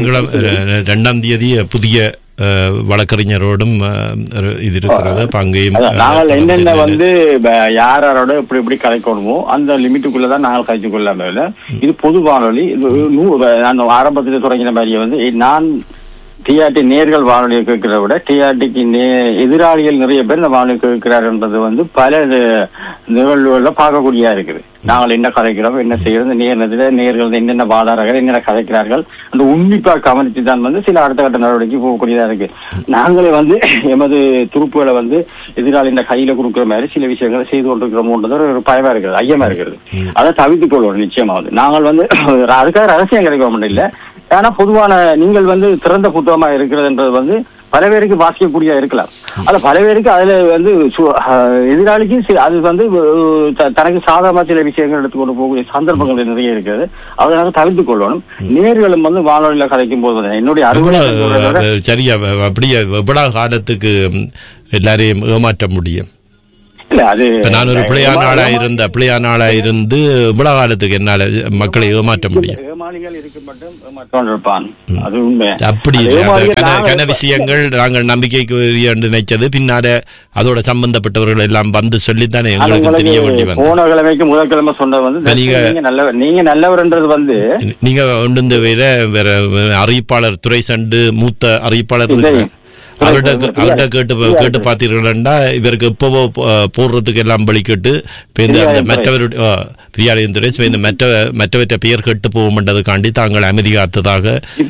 ரெண்டாம் தேதி புதிய வழக்கறிஞரோடும் இது இருக்கிறது. அங்கேயும் நாங்கள் என்னென்ன வந்து யார் யாரோட இப்படி இப்படி கதைக்கணுமோ அந்த லிமிட்டுக்குள்ளதான் நாங்கள் கதைச்சு கொள்ளாம. இது பொது வானொலி. நான் ஆரம்பத்தில் தொடங்கின மாதிரியே வந்து நான் டிஆர்டி நேர்கள் வானொலியை கேட்கிறத விட டிஆர்டிக்கு நே எதிராளிகள் நிறைய பேர் இந்த வானொலி கேட்கிறார்ன்றது வந்து பல நிகழ்வுகள்ல பார்க்கக்கூடியதா இருக்குது. நாங்கள் என்ன கதைக்கிறோம், என்ன செய்யறது, நேர்ல நேர்கள் என்னென்ன வாதாரர்கள் என்னென்ன கதைக்கிறார்கள் அந்த உன்னிப்பா கவனித்து தான் வந்து சில அடுத்த கட்ட நடவடிக்கை போகக்கூடியதா இருக்கு. நாங்களே வந்து எமது துருப்புகளை வந்து எதிராளியின் கையில கொடுக்குற மாதிரி சில விஷயங்களை செய்து கொண்டிருக்கிறோம்ன்றது ஒரு பயமா இருக்கிறது, ஐயமா இருக்கிறது. அதை தவிர்த்துக் கொள்வோம் நிச்சயமாவது. நாங்கள் வந்து அதுக்காக ரகசியம் கிடைக்க முடியல இல்லை. ஆனா பொதுவான நீங்கள் வந்து திறந்த புத்தகமா இருக்கிறதுன்றது வந்து பல பேருக்கு வாசிக்கக்கூடிய இருக்கலாம். அது பல பேருக்கு அதுல வந்து எதிராளிக்கு அது வந்து தனக்கு சாதாரண சில விஷயங்கள் எடுத்துக்கொண்டு போகக்கூடிய சந்தர்ப்பங்கள் நிறைய இருக்கிறது. அதனால தவிர்த்துக் கொள்ளணும். நேர்களும் வந்து வானொலியில கதைக்கும் போது என்னுடைய அறுவடை சரியா அப்படியே எவ்வளவு காலத்துக்கு எல்லாரையும் ஏமாற்ற முடியும்? நான் ஒரு பிள்ளையான ஆளா இருந்த பிள்ளையான ஆளா இருந்து இவ்வளவு காலத்துக்கு என்னால மக்களை ஏமாற்ற முடியும்? அப்படி கன விஷயங்கள் நாங்கள் நம்பிக்கைக்கு நினைச்சது பின்னால அதோட சம்பந்தப்பட்டவர்கள் எல்லாம் வந்து சொல்லித்தானே எங்களுக்கு தெரிய வேண்டி வந்து போன கிழமைக்கு முதல் கிழமை சொன்னது வந்து நீங்க நல்லவர்ன்றது வந்து நீங்க ஒன்று வேற வேற அறிவிப்பாளர் துறை சண்டு மூத்த அறிவிப்பாளர் அவர்கிட்ட அவர்கிட்ட கேட்டு கேட்டு பார்த்தீர்கள்டா இவருக்கு எப்பவோ போடுறதுக்கு எல்லாம் பலி கேட்டு இந்த மற்றவருடைய பிரியாலயம் துறை இந்த மற்ற மற்றவற்ற பெயர் கேட்டு போகும்ன்றதுக்காண்டி தாங்கள் அமைதி காத்ததாக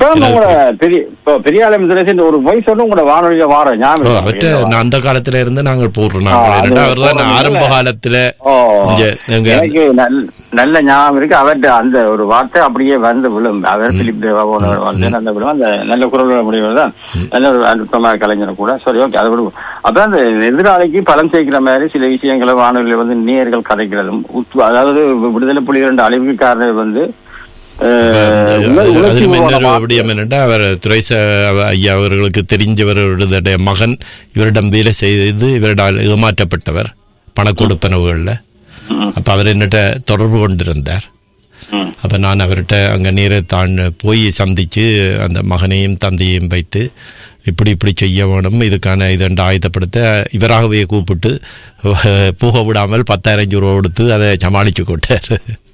நான் அந்த காலத்துல இருந்து நாங்கள் போடுறோம். அவர் தான் ஆரம்ப காலத்துல நல்ல ஞாபகம் இருக்கு. அவர்கிட்ட அந்த ஒரு வார்த்தை அப்படியே வந்து விழும். அவர் பிலிப் தேவா வந்து அந்த விழும் அந்த நல்ல குரல் முடிவு தான் நல்ல ஒரு அற்புதமான கலைஞர் கூட. சரி, ஓகே, அதை விடுவோம். அப்பதான் அந்த எதிராளிக்கு பலம் சேர்க்கிற மாதிரி சில விஷயங்களை வானொலியில வந்து நேர்கள் கதைக்கிறதும் அதாவது விடுதலை புலிகள் அழிவுக்கு காரணம் வந்து அவர் துரை ஐயா அவர்களுக்கு தெரிஞ்சவர்களுடைய மகன் இவரிடம் வேலை செய்து இவரிடம் ஏமாற்றப்பட்டவர் பண கொடுப்பனவுகள்ல. அப்ப அவர் என்னட்ட தொடர்பு கொண்டிருந்தார். அப்ப நான் அவர்கிட்ட அங்க நேர தான் போய் சந்திச்சு அந்த மகனையும் தந்தையையும் வைத்து இப்படி இப்படி செய்ய வேணும், இதுக்கான இதண்டு ஆயுதப்படுத்த இவராகவே கூப்பிட்டு போக விடாமல் பத்தாயிரம் ரூபா கொடுத்து அதை சமாளிச்சு கொண்டார்.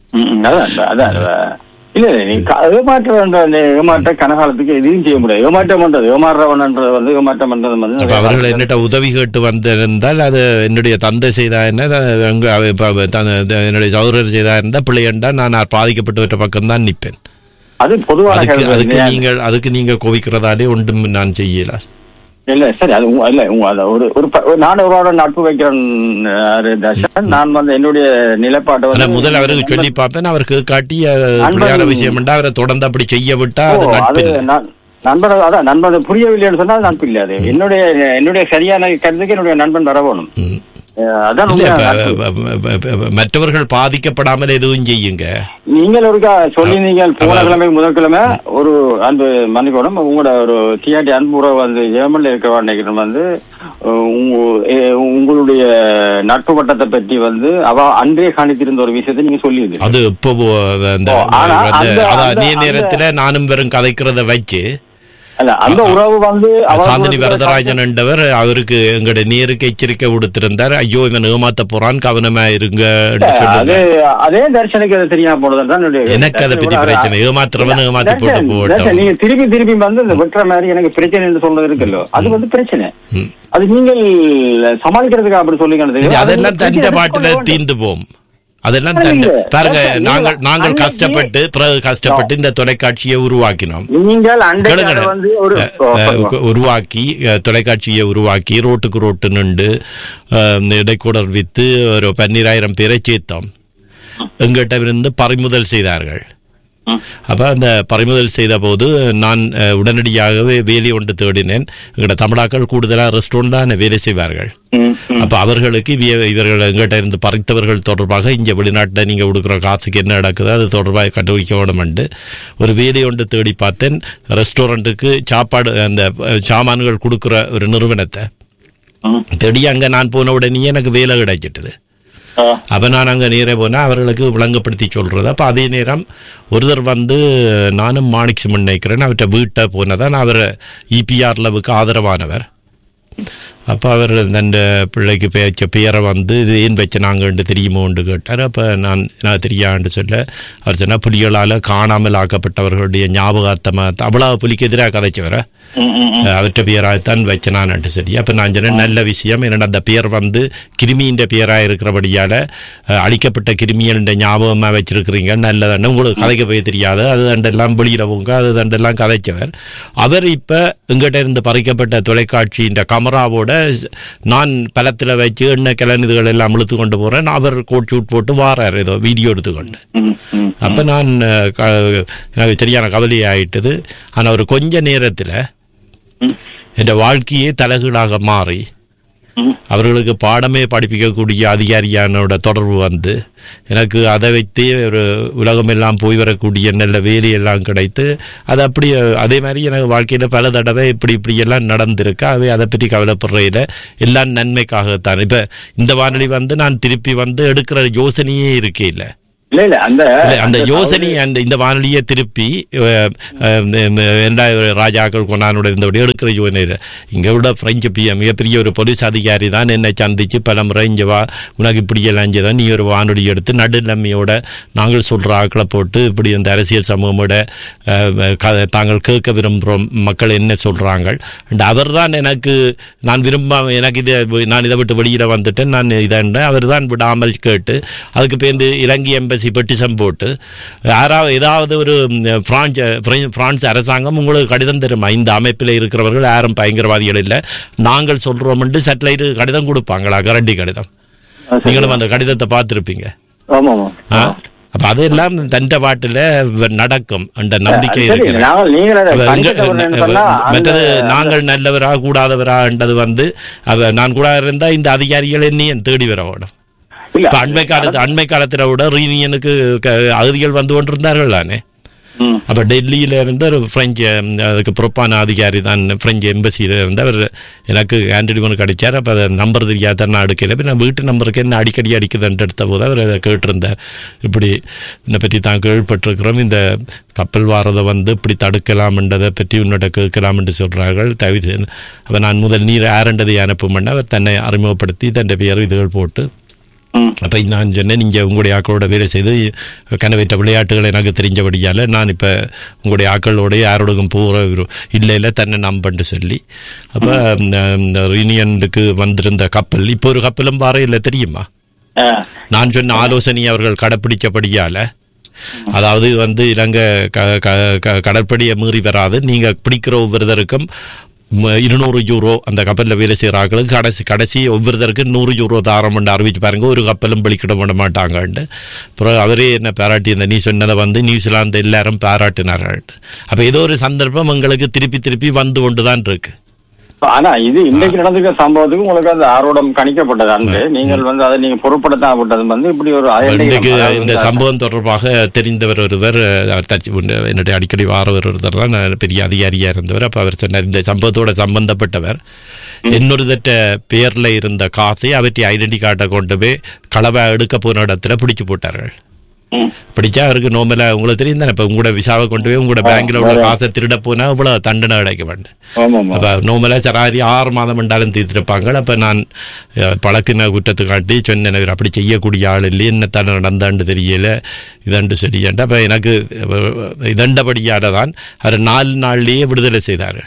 இல்ல ஏமாற்ற ஏமாற்ற கனகாலத்துக்கு எதையும் செய்ய முடியாது. ஏமாற்றம் பண்றது ஏமாறுறவன்ன்றது வந்து ஏமாற்றம் பண்றது வந்து அவர்கள் என்னட்ட உதவி கேட்டு வந்திருந்தால் அது என்னுடைய தந்தை செய்தா என்ன என்னுடைய சகோதரர் செய்தா இருந்தா பிள்ளையண்டா நான் பாதிக்கப்பட்டவற்ற பக்கம் தான் நிற்பேன். அது பொதுவாக அதுக்கு நீங்கள் அதுக்கு நீங்க கோவிக்கிறதாலே ஒன்றும் நான் செய்யல. இல்ல சரி, அது இல்ல ஒரு ஒரு நானூறோட நட்பு வைக்கிறேன். நான் வந்து என்னுடைய நிலைப்பாட்டை வந்து முதல் அவருக்கு சொல்லி பார்ப்பேன். அவருக்கு காட்டி விஷயம் அவரை தொடர்ந்து அப்படி செய்ய விட்டா நண்பன் அதான் நண்பன் புரியவில்லைன்னு சொன்னா நட்பு இல்லை. அது என்னுடைய என்னுடைய சரியான கருத்துக்கு என்னுடைய நண்பன் வர வேணும். அதான் மற்றவர்கள் பாதிக்கப்படாமல் எதுவும் செய்யுங்க. நீங்கள் ஒரு சொல்லி நீங்கள் போன கிழமை முதல் கிழமை ஒரு அன்பு மன்னிக்கணும் உங்களோட ஒரு டிஆர்டி அன்புறவு வந்து ஜெர்மன்ல இருக்கிற வந்து உங்களுடைய நட்பு வட்டத்தை பற்றி வந்து அவ அன்றே காணித்திருந்த ஒரு விஷயத்தை நீங்க சொல்லியிருந்தீங்க. அது இப்போ அதே நேரத்துல நானும் வெறும் கதைக்கிறத வச்சு அந்த உறவு வந்து சாந்தினி வரதராஜன் என்றவர் அவருக்கு எங்களுடைய நேருக்கு எச்சரிக்கை கொடுத்திருந்தார். ஐயோ இவன் ஏமாத்த போறான் கவனமா இருங்க. அதே தர்ஷனுக்கு அது தெரியாம போனதுதான் எனக்கு அதை பற்றி பிரச்சனை. ஏமாத்துறவன் ஏமாத்தி போட்டு போட்டோம். நீங்க திருப்பி திருப்பி வந்து இந்த வெட்டுற மாதிரி எனக்கு பிரச்சனை என்று சொல்றது இருக்குல்ல, அது வந்து பிரச்சனை. அது நீங்கள் சமாளிக்கிறதுக்கு அப்படி சொல்லிக்கிறது அதெல்லாம் தண்ட பாட்டுல தீர்ந்து போம். அதெல்லாம் பாருங்க, நாங்கள் நாங்கள் கஷ்டப்பட்டு பிறகு கஷ்டப்பட்டு இந்த தொலைக்காட்சியை உருவாக்கினோம். உருவாக்கி தொலைக்காட்சியை உருவாக்கி ரோட்டுக்கு ரோட்டு நின்று இடைக்கூடல் வித்து ஒரு பன்னிராயிரம் பேரை சேர்த்தோம். எங்கிட்ட இருந்து பறிமுதல் செய்தார்கள். அப்ப அந்த பறிமுதல் செய்த போது நான் உடனடியாகவே வேலை ஒன்று தேடினேன். எங்கள்ட தமிழாக்கள் கூடுதலாக ரெஸ்டாரண்ட் தான் வேலை செய்வார்கள். அப்ப அவர்களுக்கு இவர்கள் எங்கிட்ட இருந்து பறித்தவர்கள் தொடர்பாக இங்க வெளிநாட்டில் நீங்க கொடுக்குற காசுக்கு என்ன நடக்குது அது தொடர்பாக கண்டுபிடிக்க வேண்டும். ஒரு வேலை ஒன்று தேடி பார்த்தேன். ரெஸ்டாரண்ட்டுக்கு சாப்பாடு அந்த சாமான்கள் கொடுக்குற ஒரு நிறுவனத்தை தேடி அங்க நான் போன உடனே எனக்கு வேலை கிடைச்சிட்டது. அப்ப நான் அங்க நேரே போனா அவர்களுக்கு விளங்கப்படுத்தி சொல்றது. அப்ப அதே நேரம் ஒருத்தர் வந்து நானும் மாணிக் சிமன் நினைக்கிறேன் அவர்கிட்ட வீட்டை போனதான் அவர் இபிஆர்லவுக்கு ஆதரவானவர். அப்போ அவர் அந்த பிள்ளைக்கு பேச்ச பேரை வந்து இது ஏன் வச்ச நாங்கள்ட்டு தெரியுமோன்னு கேட்டார். அப்போ நான் நான் தெரியான்னு சொல்ல அவர் சொன்னால் புலிகளால் காணாமல் ஆக்கப்பட்டவர்களுடைய ஞாபகார்த்தமாக அவ்வளோ புலிக்கு எதிராக கதைச்சவரை அவற்ற பேராகத்தான் வச்சனான்ட்டு சொல்லி. அப்போ நான் சொன்னேன் நல்ல விஷயம். என்னென்ன அந்த பேர் வந்து கிருமியின் பேராக இருக்கிறபடியால் அழிக்கப்பட்ட கிருமியல்ன்ற ஞாபகமாக வச்சிருக்கிறீங்க நல்லதானே உங்களுக்கு கதைக்க போய் தெரியாது அது தண்டெல்லாம் வெளியிட போங்க அது தண்டெல்லாம் கதைச்சவர். அவர் இப்போ எங்கிட்ட இருந்து பறிக்கப்பட்ட தொலைக்காட்சியின் கமராவோட நான் பலத்தில் வச்சு எண்ணெய் கிளநிதுகள் எல்லாம் இழுத்து கொண்டு போறேன். அவர் கோட் ஷூட் போட்டு வாரார் ஏதோ வீடியோ எடுத்துக்கொண்டு. அப்ப நான் எனக்கு சரியான கவலை ஆயிட்டது. ஆனா ஒரு கொஞ்ச நேரத்தில் என் வாழ்க்கையே தலைகீழாக மாறி அவர்களுக்கு பாடமே படிப்பிக்கக்கூடிய அதிகாரியானோட தொடர்பு வந்து எனக்கு அதை வைத்தே ஒரு உலகமெல்லாம் போய் வரக்கூடிய நல்ல வேலையெல்லாம் கிடைத்து அது அப்படி அதே மாதிரி எனக்கு வாழ்க்கையில் பல தடவை இப்படி இப்படியெல்லாம் நடந்திருக்கு. அவை அதை பற்றி கவலைப்படுறதில்ல, எல்லாம் நன்மைக்காகத்தான். இப்போ இந்த வானொலி வந்து நான் திருப்பி வந்து எடுக்கிற யோசனையே இருக்கே இல்லை அந்த யோசனை அந்த இந்த வானொலியை திருப்பி ராஜாக்கள் கொண்டானோட இருந்தபடி எடுக்கிற யோசனை இங்கே விட பிரெஞ்சு மிகப்பெரிய ஒரு போலீஸ் அதிகாரி தான் என்னை சந்திச்சு பல முறை இங்கே வா உனக்கு இப்படி எல்லாம் தான் நீ ஒரு வானொலி எடுத்து நடுநிலைமையோட நாங்கள் சொல்கிற ஆக்களை போட்டு இப்படி இந்த அரசியல் சமூகமோட தாங்கள் கேட்க விரும்புகிறோம் மக்கள் என்ன சொல்கிறாங்க. அவர் தான் எனக்கு நான் விரும்ப எனக்கு இதை நான் இதை விட்டு வெளியிட வந்துட்டேன் நான் இதை அவர் தான் விடாமல் கேட்டு அதுக்கு பேருந்து இலங்கை எம்பசி பெட்டிஷன் போட்டு யாராவது ஏதாவது ஒரு பிரான்ஸ் பிரான்ஸ் அரசாங்கம் உங்களுக்கு கடிதம் தருமா இந்த அமைப்பில் இருக்கிறவர்கள் யாரும் பயங்கரவாதிகள் இல்லை நாங்கள் சொல்றோம் என்று சேட்டலைட் கடிதம் கொடுப்பாங்களா கரண்டி கடிதம் நீங்களும் அந்த கடிதத்தை பார்த்துருப்பீங்க. அப்ப அதெல்லாம் தண்ட பாட்டுல நடக்கும் என்ற நம்பிக்கை மற்றது நாங்கள் நல்லவரா கூடாதவரா என்றது வந்து நான் கூட இருந்தா இந்த அதிகாரிகள் என்னையும் தேடி வர வேணும். இப்ப அண்மை காலத்து அண்மை காலத்துல விட ரீனியனுக்கு அகதிகள் வந்து கொண்டிருந்தார்கள் தானே. அப்ப டெல்லியில இருந்து ஒரு பிரெஞ்சு அதுக்கு பொறுப்பான அதிகாரி தான் பிரெஞ்சு எம்பசியில இருந்து அவர் எனக்கு ஆண்டனி ஒன்று கிடைச்சார். அப்ப அதை நம்பர் தெரியாத நான் எடுக்கல. நான் வீட்டு நம்பருக்கு என்ன அடிக்கடி அடிக்குதுன்ட்டு எடுத்த போது அவர் அதை கேட்டிருந்தார். இப்படி என்னை பற்றி தான் கேள்விப்பட்டிருக்கிறோம் இந்த கப்பல் வாரதை வந்து இப்படி தடுக்கலாம்ன்றதை பற்றி உன்னோட கேட்கலாம் என்று சொல்றார்கள் தவிர. அப்ப நான் முதல் நீர் ஆரண்டதை அனுப்பும் அவர் தன்னை அறிமுகப்படுத்தி தன்னை பெயர் இதுகள் போட்டு அப்போ நான் சொன்னேன் நீங்கள் உங்களுடைய ஆக்களோட வேலை செய்து கனவேற்ற விளையாட்டுகள் எனக்கு தெரிஞ்சபடியால் நான் இப்போ உங்களுடைய ஆக்களோட யாரோடக்கும் போகிற இல்லை இல்லை தன்னை நம்பன்னு சொல்லி அப்போ யூனியனுக்கு வந்திருந்த கப்பல் இப்போ ஒரு கப்பலும் பாறை இல்லை தெரியுமா. நான் சொன்ன ஆலோசனை அவர்கள் கடைப்பிடிச்சபடியால் அதாவது வந்து இலங்கை கடற்படியை மீறி வராது நீங்கள் பிடிக்கிற ஒவ்வொருத்தருக்கும் இருநூறு யூரோ அந்த கப்பலில் வேலை செய்கிறாங்களுக்கு கடைசி கடைசி ஒவ்வொருத்தருக்கு நூறு யூரோ தாரம் என்று அறிவிச்சு பாருங்க ஒரு கப்பலும் பலிக்கிட விட மாட்டாங்கன்ட்டு. அப்புறம் அவரே என்ன பாராட்டி இந்த நீ சொன்னதை வந்து நியூசிலாந்து எல்லாரும் பாராட்டினார்கள். அப்போ ஏதோ ஒரு சந்தர்ப்பம் எங்களுக்கு திருப்பி திருப்பி வந்து கொண்டு தான் இருக்கு. ஆனா இது இன்னைக்கு நடந்திருக்க சம்பவத்துக்கு உங்களுக்கு அந்த ஆர்வம் கணிக்கப்பட்டது அன்று நீங்கள் வந்து அதை நீங்க பொருட்படுத்தப்பட்டது வந்து இப்படி ஒரு இந்த சம்பவம் தொடர்பாக தெரிந்தவர் ஒருவர் என்னுடைய அடிக்கடி வாரவர் ஒருத்தர் தான் பெரிய அதிகாரியா இருந்தவர். அப்ப அவர் சொன்னார் இந்த சம்பவத்தோட சம்பந்தப்பட்டவர் இன்னொரு தட்ட பேர்ல இருந்த காசை அவற்றை ஐடென்டி கார்டை கொண்டு போய் களவை எடுக்க போன இடத்துல பிடிச்சு போட்டார்கள். பிடிச்சா அவருக்கு நோமலா உங்களுக்கு தெரியும் தானே, இப்ப உங்களோட விசாவை கொண்டு போய் உங்களோட பேங்க்ல உள்ள காசை திருட போனா இவ்வளவு தண்டனை கிடைக்க வேண்டாம். அப்ப நோமலா சராரி ஆறு மாதம் என்றாலும் தீர்த்திருப்பாங்க. அப்ப நான் பழக்கின குற்றத்தை காட்டி சொன்னேன், அப்படி செய்யக்கூடிய ஆள் இல்லை, என்னத்தான நடந்தான்னு தெரியல, இதண்டு சரியாண்டு. அப்ப எனக்கு இதண்டபடியானதான் அவர் நாலு நாள்லயே விடுதலை செய்தார்கள்.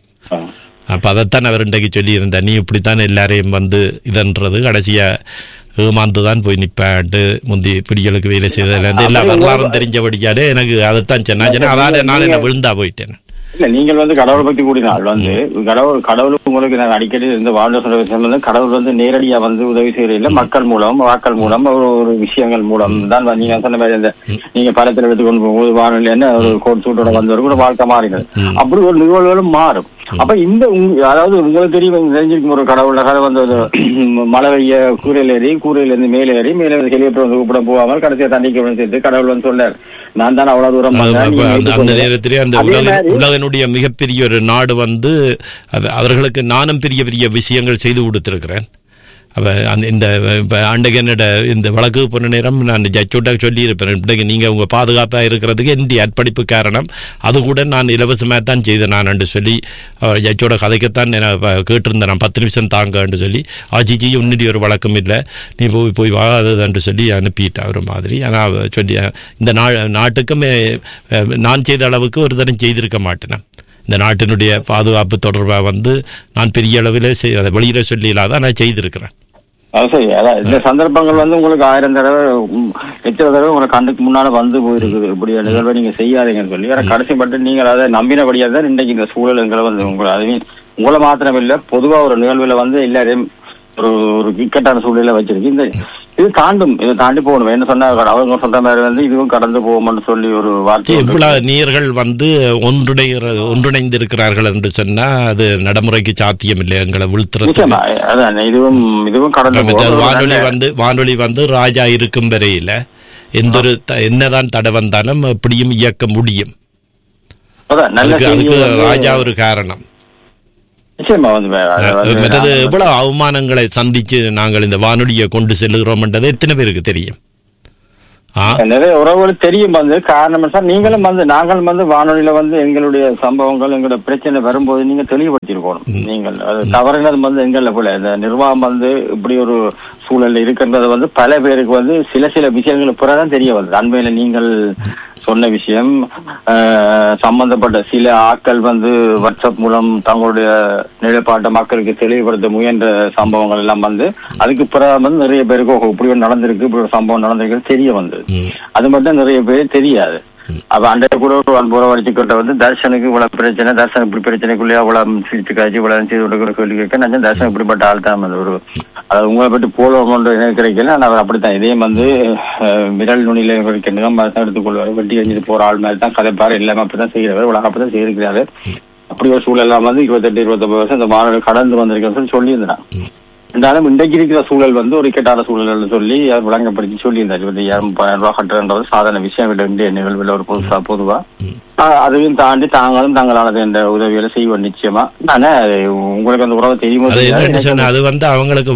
அப்ப அதைத்தான் அவர் இன்றைக்கு சொல்லி இருந்தார், நீ இப்படித்தான் எல்லாரையும் வந்து இதன்றது கடைசியா ஏமாந்துதான் போய் நிப்பாண்டு முந்தி பிடிகளுக்கு வேலை செய்ததுலேருந்து எல்லா வரலாறும் தெரிஞ்சபடியாலே எனக்கு அதைத்தான் சொன்னா, அதால நான் என்ன விழுந்தா போயிட்டேன். இல்ல நீங்கள் வந்து கடவுளை பத்தி கூடினால் வந்து கடவுள் கடவுளுக்கு உங்களுக்கு நான் அடிக்கடி இந்த வாழ்ந்த சொல்ல விஷயம் வந்து கடவுள் வந்து நேரடியா வந்து உதவி செய்யறதில்லை, மக்கள் மூலம் வாக்கள் மூலம் ஒரு விஷயங்கள் மூலம் தான். நீங்க சொன்ன மாதிரி இந்த நீங்க படத்தில் எடுத்துக்கொண்டு போகும்போது வானொலி என்ன ஒரு கோட் சூட்டோட வந்தவர் கூட வாழ்க்கை மாறினது, அப்படி ஒரு நிகழ்வுகளும் மாறும். அப்ப இந்த அதாவது உங்களுக்கு தெரியும் தெரிஞ்சிருக்கும் ஒரு கடவுள் கதை வந்து மழை பெய்ய கூரையில் ஏறி கூரையில இருந்து மேலே ஏறி மேலே ஹெலிகாப்டர் வந்து கூப்பிட போகாமல் கடைசியா தண்ணிக்கு சேர்த்து கடவுள் வந்து சொன்னார், நான் தான் அவ்வளவு தூரம். அந்த நேரத்திலே அந்த உலகனுடைய மிகப்பெரிய ஒரு நாடு வந்து அவர்களுக்கு நானும் பெரிய பெரிய விஷயங்கள் செய்து கொடுத்திருக்கிறேன். அப்ப அந்த இந்த அன்றைக்கு என்னோட இந்த வழக்கு போன நேரம் நான் ஜட்ஜோட்டாக சொல்லியிருப்பேன், இன்றைக்கு நீங்கள் உங்கள் பாதுகாப்பாக இருக்கிறதுக்கு என்னுடைய அர்ப்பணிப்பு காரணம், அது கூட நான் இலவசமாக தான் செய்தேன் நான் என்று சொல்லி ஜட்ஜோட கதைக்குத்தான் கேட்டிருந்தேன், நான் பத்து நிமிஷம் தாங்கன்னு சொல்லி, ஆஜிஜி உன்னுடைய ஒரு வழக்கம் இல்லை, நீ போய் போய் வாகாததுன்னு சொல்லி அனுப்பிட்டேன் ஒரு மாதிரி. ஆனால் சொல்லி இந்த நா நாட்டுக்கும் நான் செய்த அளவுக்கு ஒரு தரம் செய்திருக்க மாட்டேன். இந்த நாட்டினுடைய பாதுகாப்பு தொடர்பாக வந்து நான் பெரிய அளவில் அதை வெளியில சொல்லி இல்லாத நான் செய்திருக்கிறேன். சரி, அதான் இந்த சந்தர்ப்பங்கள் வந்து உங்களுக்கு ஆயிரம் தடவை எத்தனை தடவை உங்களுக்கு கண்ணுக்கு முன்னால வந்து போயிருக்குது, இப்படி நிகழ்வை நீங்க செய்யாதீங்கன்னு சொல்லி. வேற கடைசி மட்டும் நீங்கள் அதை நம்பினபடியா தான் இன்றைக்கு இந்த சூழலுங்களை வந்து உங்களை அதையும் உங்களை மாத்திரம் இல்லை, பொதுவா ஒரு நிகழ்வுல வந்து எல்லாரையும் ஒரு ஒரு இக்கட்டான சூழ்நிலை வச்சிருக்கு. இந்த இது தாண்டும் இதை தாண்டி போகணும் என்ன சொன்னா அவங்க சொல்ற மாதிரி வந்து இதுவும் கடந்து போகும்னு சொல்லி ஒரு வார்த்தை. இவ்வளவு நீர்கள் வந்து ஒன்றுடை ஒன்றிணைந்து இருக்கிறார்கள் என்று சொன்னா அது நடைமுறைக்கு சாத்தியம் இல்லை, எங்களை வீழ்த்துறது. அதான் இதுவும் இதுவும் கடந்து வானொலி வந்து வானொலி வந்து ராஜா இருக்கும் வரையில எந்த ஒரு என்னதான் தடை வந்தாலும் எப்படியும் இயக்க முடியும். அதுக்கு ராஜா ஒரு காரணம். மற்றது எவ்வளவு அவமானங்களை சந்திச்சு நாங்கள் இந்த வானொலியை கொண்டு செல்லுகிறோம் என்றது எத்தனை பேருக்கு தெரியும்? நிறைய உறவுகள் தெரியும். வந்து காரணம் சார் நீங்களும் வந்து நாங்களும் வந்து வானொலியில வந்து எங்களுடைய சம்பவங்கள் எங்களுடைய பிரச்சனை வரும்போது நீங்க தெளிவுபடுத்திருக்கணும். நீங்கள் அது தவறுனது வந்து எங்கள போல இந்த நிர்வாகம் வந்து இப்படி ஒரு சூழல்ல இருக்கின்றது வந்து பல பேருக்கு வந்து சில சில விஷயங்களுக்கு பிறகுதான் தெரிய வருது. அண்மையில நீங்கள் சொன்ன விஷயம் சம்பந்தப்பட்ட சில ஆட்கள் வந்து வாட்ஸ்அப் மூலம் தங்களுடைய நிலைப்பாட்டை மக்களுக்கு தெளிவுபடுத்த முயன்ற சம்பவங்கள் எல்லாம் வந்து அதுக்கு பிறகு வந்து நிறைய பேருக்கு இப்படி ஒரு நடந்திருக்கு, இப்படி ஒரு சம்பவம் நடந்திருக்கு தெரிய வந்தது. அது மட்டும் நிறைய பேர் தெரியாது. அப்ப அன்றைய கூட ஒரு அன்புற வடிச்சுக்கிட்ட வந்து தர்ஷனுக்கு இவ்வளவு பிரச்சனை, தர்ஷன் இப்படி பிரச்சனைக்குள்ளேயே அவ்வளவு சிரிச்சு காய்ச்சி இவ்வளவு செய்து விட கேள்வி கேட்க நான் தர்ஷன் இப்படிப்பட்ட ஆள் தான் வந்து ஒரு அதாவது உங்களை பற்றி போலோன்னு எனக்கு கிடைக்கல. ஆனால் அவர் அப்படித்தான் இதே வந்து விரல் நுனியில கிடைக்கின்றதான் எடுத்துக்கொள்வார், வெட்டி எரிஞ்சிட்டு போற ஆள் மாதிரி தான் கதைப்பாரு, எல்லாமே அப்படித்தான் செய்கிறவர், உலக அப்படித்தான் செய்திருக்கிறாரு. அப்படி ஒரு சூழலாம் வந்து இருபத்தெட்டு இருபத்தொன்பது வருஷம் இந்த மாணவர்கள் கடந்து வந்திருக்கேன்னு சொல்லியிருந்தான். இருந்தாலும் இன்றைக்கு இருக்கிற சூழல் வந்து ஒரு இக்கட்டான சூழல் சொல்லி யார் விளங்கப்படுத்தி சொல்லியிருந்தார். இருபத்தி ஐயாயிரம் முப்பதாயிரம் ரூபாய் கட்டுறது சாதாரண விஷயம் இல்லை இந்திய நிகழ்வில் ஒரு புதுசா பொதுவா. அதையும் தாண்டி தாங்களும் தங்களானது என்ற உதவிகளை செய்வோம் நிச்சயமா. ஆனா உங்களுக்கு அந்த உறவு தெரியுமோ அது வந்து அவங்களுக்கு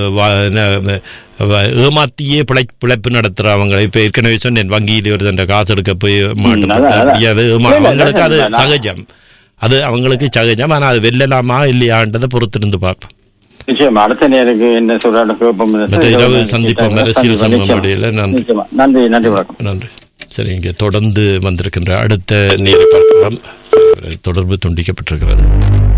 ஏமாத்தியே பிழை பிழைப்பு நடத்துற அவங்க இப்ப ஏற்கனவே சொன்னேன் வங்கியில் ஒரு காசு எடுக்க போய் மாட்டேன் அவங்களுக்கு அது சகஜம், அது அவங்களுக்கு சகஜம். ஆனா அது வெல்லலாமா இல்லையான்றதை பொறுத்திருந்து பார்ப்போம். நிச்சயமா அடுத்த நேருக்கு என்ன சொல்றாங்க சந்திப்போம். அரசியல் சமூக நன்றி நன்றி வணக்கம். நன்றி. சரி, இங்கே தொடர்ந்து வந்திருக்கின்ற அடுத்த நேரை பார்க்கலாம். தொடர்பு துண்டிக்கப்பட்டிருக்கிறது.